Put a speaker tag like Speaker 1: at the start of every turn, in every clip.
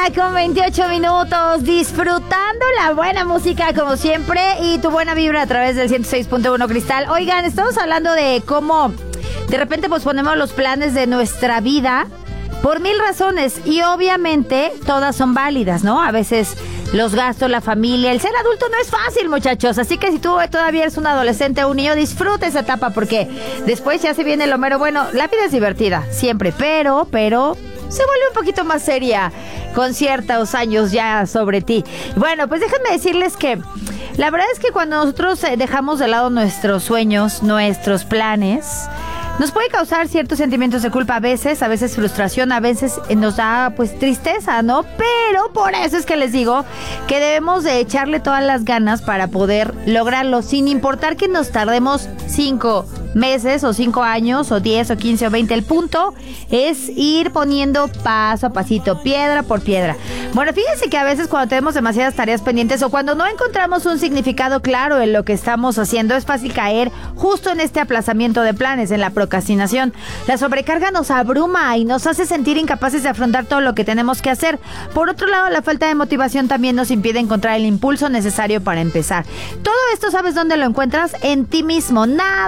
Speaker 1: con 28 minutos, disfrutando la buena música como siempre y tu buena vibra a través del 106.1 Cristal. Oigan, estamos hablando de cómo de repente posponemos los planes de nuestra vida por mil razones y obviamente todas son válidas, ¿no? A veces los gastos, la familia, el ser adulto no es fácil, muchachos. Así que si tú todavía eres un adolescente o un niño, disfruta esa etapa porque después ya se viene lo mero bueno. La vida es divertida, siempre, pero se vuelve un poquito más seria con ciertos años ya sobre ti. Bueno, pues déjenme decirles que la verdad es que cuando nosotros dejamos de lado nuestros sueños, nuestros planes, nos puede causar ciertos sentimientos de culpa a veces frustración, a veces nos da pues tristeza, ¿no? Pero por eso es que les digo que debemos de echarle todas las ganas para poder lograrlo, sin importar que nos tardemos 5 meses o 5 años o 10 o 15 o 20. El punto es ir poniendo paso a pasito, piedra por piedra. Bueno, fíjense que a veces cuando tenemos demasiadas tareas pendientes o cuando no encontramos un significado claro en lo que estamos haciendo, es fácil caer justo en este aplazamiento de planes, en la procrastinación. La sobrecarga nos abruma y nos hace sentir incapaces de afrontar todo lo que tenemos que hacer. Por otro lado, la falta de motivación también nos impide encontrar el impulso necesario para empezar. Todo esto, ¿sabes dónde lo encuentras? En ti mismo.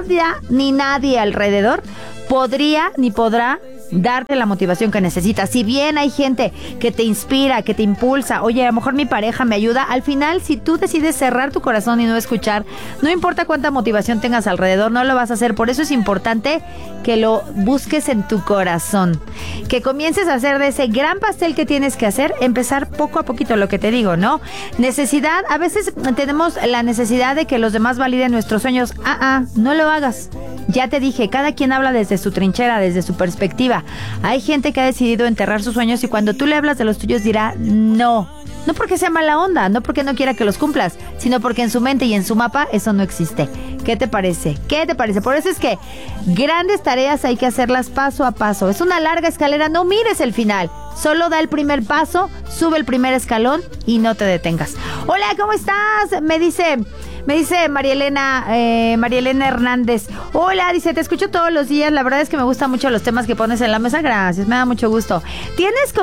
Speaker 1: Nadie alrededor podría ni podrá darte la motivación que necesitas. Si bien hay gente que te inspira, que te impulsa, oye, a lo mejor mi pareja me ayuda, al final si tú decides cerrar tu corazón y no escuchar, no importa cuánta motivación tengas alrededor, no lo vas a hacer. Por eso es importante que lo busques en tu corazón, que comiences a hacer de ese gran pastel que tienes que hacer, empezar poco a poquito, lo que te digo, ¿no? Necesidad, a veces tenemos la necesidad de que los demás validen nuestros sueños. No lo hagas. Ya te dije, cada quien habla desde su trinchera, desde su perspectiva. Hay gente que ha decidido enterrar sus sueños y cuando tú le hablas de los tuyos dirá no. No porque sea mala onda, no porque no quiera que los cumplas, sino porque en su mente y en su mapa eso no existe. ¿Qué te parece? Por eso es que grandes tareas hay que hacerlas paso a paso. Es una larga escalera, no mires el final. Solo da el primer paso, sube el primer escalón y no te detengas. Hola, ¿cómo estás? Me dice María Elena Hernández. Hola, dice, te escucho todos los días. La verdad es que me gustan mucho los temas que pones en la mesa. Gracias, me da mucho gusto. Tienes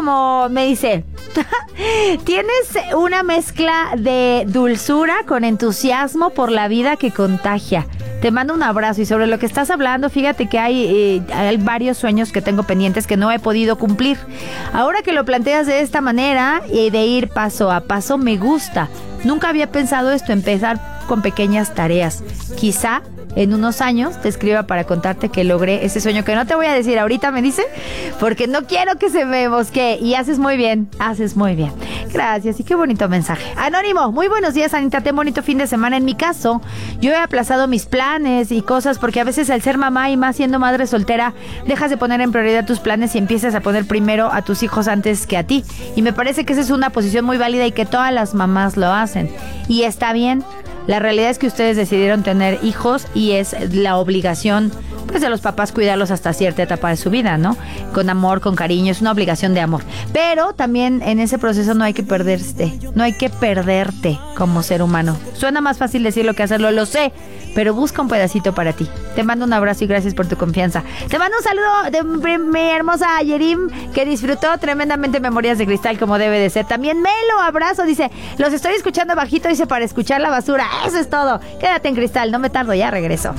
Speaker 1: tienes una mezcla de dulzura con entusiasmo por la vida que contagia. Te mando un abrazo y sobre lo que estás hablando, fíjate que hay varios sueños que tengo pendientes que no he podido cumplir. Ahora que lo planteas de esta manera y de ir paso a paso, me gusta. Nunca había pensado esto, empezar con pequeñas tareas. Quizá en unos años te escriba para contarte que logré ese sueño que no te voy a decir ahorita, me dice, porque no quiero que se me bosquee. Y haces muy bien. Gracias y qué bonito mensaje. Anónimo, muy buenos días, Anita, ten bonito fin de semana. En mi caso, yo he aplazado mis planes y cosas porque a veces al ser mamá y más siendo madre soltera, dejas de poner en prioridad tus planes y empiezas a poner primero a tus hijos antes que a ti. Y me parece que esa es una posición muy válida y que todas las mamás lo hacen. Y está bien. La realidad es que ustedes decidieron tener hijos y es la obligación pues de los papás cuidarlos hasta cierta etapa de su vida, ¿no? Con amor, con cariño, es una obligación de amor. Pero también en ese proceso no hay que perderte como ser humano. Suena más fácil decirlo que hacerlo, lo sé, pero busca un pedacito para ti. Te mando un abrazo y gracias por tu confianza. Te mando un saludo de mi hermosa Yerim, que disfrutó tremendamente Memorias de Cristal como debe de ser. También Melo, abrazo, dice, los estoy escuchando bajito, dice, para escuchar la basura. Eso es todo. Quédate en Cristal, no me tardo, ya regreso.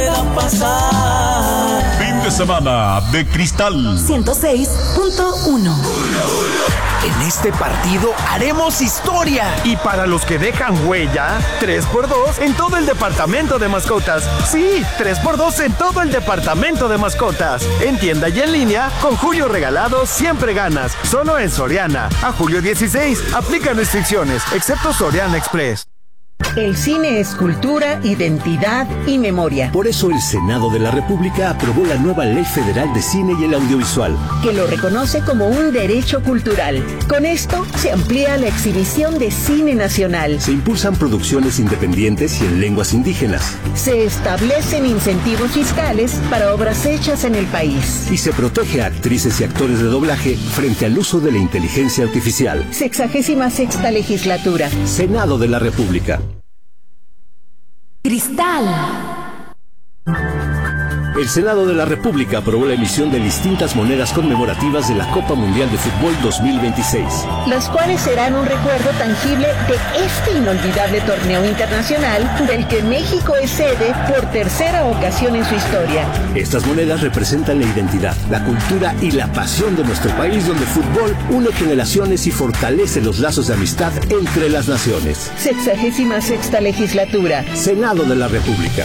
Speaker 2: Fin de semana de Cristal
Speaker 3: 106.1.
Speaker 4: En este partido haremos historia.
Speaker 5: Y para los que dejan huella, 3x2 en todo el departamento de mascotas. Sí, 3x2 en todo el departamento de mascotas. En tienda y en línea, con Julio Regalado siempre ganas. Solo en Soriana. A julio 16, aplican restricciones, excepto Soriana Express.
Speaker 3: El cine es cultura, identidad y memoria.
Speaker 6: Por eso el Senado de la República aprobó la nueva Ley Federal de Cine y el Audiovisual,
Speaker 3: que lo reconoce como un derecho cultural. Con esto se amplía la exhibición de cine nacional.
Speaker 6: Se impulsan producciones independientes y en lenguas indígenas.
Speaker 3: Se establecen incentivos fiscales para obras hechas en el país.
Speaker 6: Y se protege a actrices y actores de doblaje frente al uso de la inteligencia artificial.
Speaker 3: 66ª legislatura.
Speaker 6: Senado de la República.
Speaker 1: Cristal.
Speaker 6: El Senado de la República aprobó la emisión de distintas monedas conmemorativas de la Copa Mundial de Fútbol 2026.
Speaker 3: Las cuales serán un recuerdo tangible de este inolvidable torneo internacional del que México es sede por tercera ocasión en su historia.
Speaker 6: Estas monedas representan la identidad, la cultura y la pasión de nuestro país, donde el fútbol une generaciones y fortalece los lazos de amistad entre las naciones.
Speaker 3: 66ª legislatura.
Speaker 6: Senado de la República.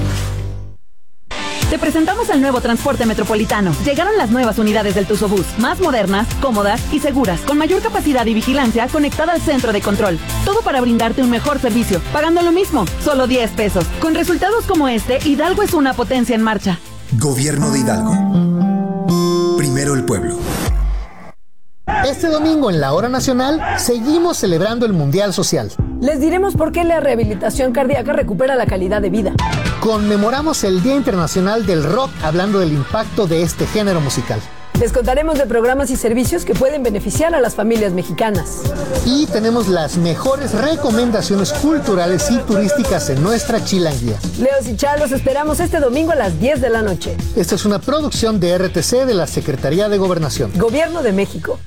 Speaker 7: Te presentamos el nuevo transporte metropolitano. Llegaron las nuevas unidades del Tuzobús, más modernas, cómodas y seguras, con mayor capacidad y vigilancia conectada al centro de control. Todo para brindarte un mejor servicio, pagando lo mismo, solo 10 pesos. Con resultados como este, Hidalgo es una potencia en marcha.
Speaker 8: Gobierno de Hidalgo. Primero el pueblo.
Speaker 9: Este domingo en la Hora Nacional seguimos celebrando el Mundial Social.
Speaker 10: Les diremos por qué la rehabilitación cardíaca recupera la calidad de vida.
Speaker 9: Conmemoramos el Día Internacional del Rock hablando del impacto de este género musical.
Speaker 10: Les contaremos de programas y servicios que pueden beneficiar a las familias mexicanas.
Speaker 9: Y tenemos las mejores recomendaciones culturales y turísticas en nuestra chilanguía.
Speaker 10: Leos y Char, los esperamos este domingo a las 10 de la noche.
Speaker 9: Esta es una producción de RTC de la Secretaría de Gobernación.
Speaker 10: Gobierno de México.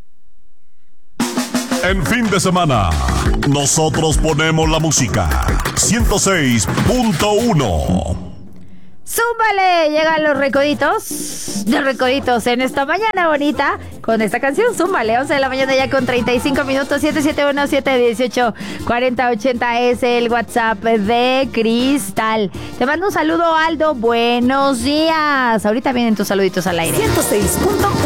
Speaker 2: En fin de semana, nosotros ponemos la música. 106.1.
Speaker 1: ¡Zúmbale! Llegan los recoditos en esta mañana bonita con esta canción. ¡Zúmbale! 11 de la mañana ya con 35 minutos. 771-718-4080 es el WhatsApp de Cristal. Te mando un saludo, Aldo. Buenos días. Ahorita vienen tus saluditos al aire.
Speaker 10: 106.1